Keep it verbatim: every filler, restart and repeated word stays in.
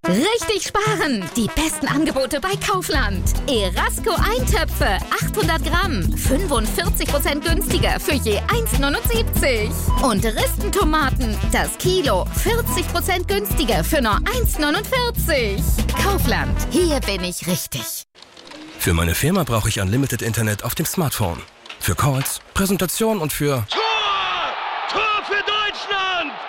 Richtig sparen! Die besten Angebote bei Kaufland. Erasco-Eintöpfe, achthundert Gramm, fünfundvierzig Prozent günstiger für je eins neunundsiebzig. Und Ristentomaten, das Kilo, vierzig Prozent günstiger für nur eins neunundvierzig. Kaufland, hier bin ich richtig. Für meine Firma brauche ich Unlimited Internet auf dem Smartphone. Für Calls, Präsentation und für... Tor! Tor für Deutschland!